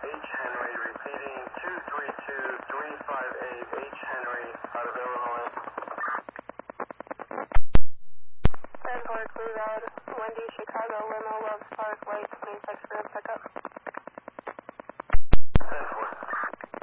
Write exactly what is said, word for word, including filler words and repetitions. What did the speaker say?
H. Henry, repeating two three two three five eight H. Henry out of Illinois. ten four, Clear Road, Wendy, Chicago, Limo, Loves Park, Lake, twenty-six.